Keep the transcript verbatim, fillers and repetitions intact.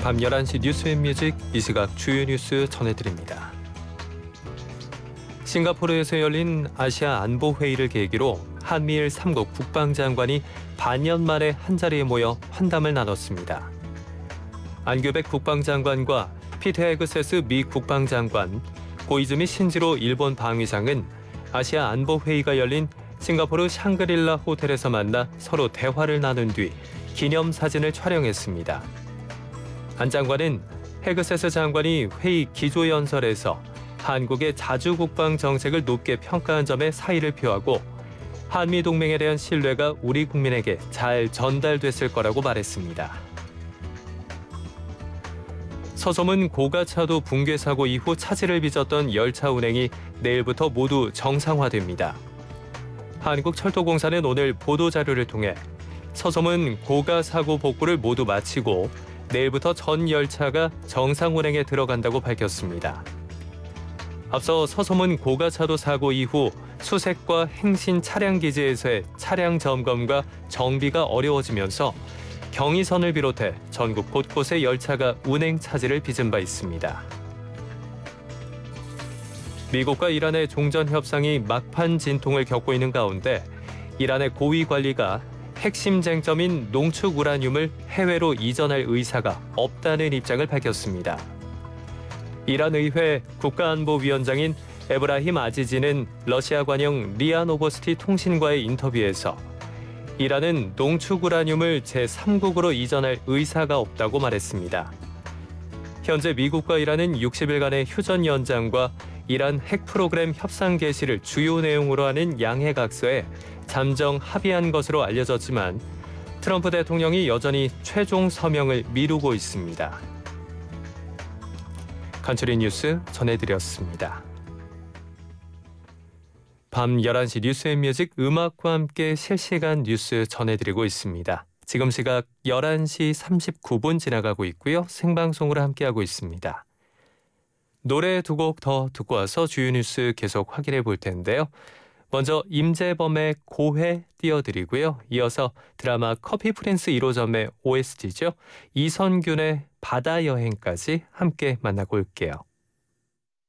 밤 열한 시 뉴스앤뮤직 이 시각 주요 뉴스 전해드립니다. 싱가포르에서 열린 아시아 안보회의를 계기로 한미일 삼 국 국방장관이 반년 만에 한자리에 모여 환담을 나눴습니다. 안규백 국방장관과 피터 헤그세스 미 국방장관, 고이즈미 신지로 일본 방위상은 아시아 안보회의가 열린 싱가포르 샹그릴라 호텔에서 만나 서로 대화를 나눈 뒤 기념사진을 촬영했습니다. 안 장관은 헤그세스 장관이 회의 기조연설에서 한국의 자주국방 정책을 높게 평가한 점에 사의를 표하고 한미동맹에 대한 신뢰가 우리 국민에게 잘 전달됐을 거라고 말했습니다. 서소문 고가차도 붕괴 사고 이후 차질을 빚었던 열차 운행이 내일부터 모두 정상화됩니다. 한국철도공사는 오늘 보도자료를 통해 서소문 고가 사고 복구를 모두 마치고 내일부터 전 열차가 정상 운행에 들어간다고 밝혔습니다. 앞서 서소문 고가차도 사고 이후 수색과 행신 차량 기지에서의 차량 점검과 정비가 어려워지면서 경의선을 비롯해 전국 곳곳에 열차가 운행 차질을 빚은 바 있습니다. 미국과 이란의 종전 협상이 막판 진통을 겪고 있는 가운데 이란의 고위 관리가 핵심 쟁점인 농축 우라늄을 해외로 이전할 의사가 없다는 입장을 밝혔습니다. 이란 의회 국가안보위원장인 에브라힘 아지지는 러시아 관영 리아 노보스티 통신과의 인터뷰에서 이란은 농축 우라늄을 제삼 국으로 이전할 의사가 없다고 말했습니다. 현재 미국과 이란은 육십 일간의 휴전 연장과 이란 핵 프로그램 협상 개시를 주요 내용으로 하는 양해각서에 잠정 합의한 것으로 알려졌지만 트럼프 대통령이 여전히 최종 서명을 미루고 있습니다. 간추린 뉴스 전해드렸습니다. 밤 열한 시 뉴스앤뮤직 음악과 함께 실시간 뉴스 전해드리고 있습니다. 지금 시각 열한 시 삼십구 분 지나가고 있고요. 생방송으로 함께하고 있습니다. 노래 두 곡 더 듣고 와서 주요 뉴스 계속 확인해 볼 텐데요. 먼저 임재범의 고해 띄워드리고요. 이어서 드라마 커피 프린스 일 호점의 오에스티죠. 이선균의 바다 여행까지 함께 만나고 올게요.